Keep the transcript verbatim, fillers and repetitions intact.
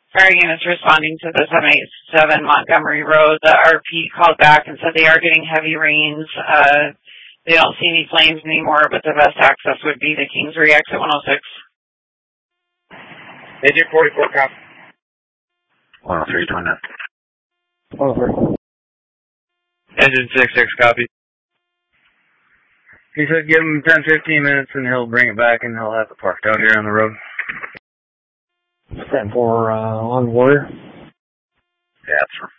Fire units responding to the seven eighty-seven Montgomery Road. The R P called back and said they are getting heavy rains. Uh, they don't see any flames anymore, but the best access would be the Kingsbury exit one oh six. Major forty-four, copy. one oh three, doing that. one oh three. Engine six six, copy. He said give him ten, fifteen minutes and he'll bring it back and he'll have it parked out here on the road. ten four, uh, on Warrior. Yeah, that's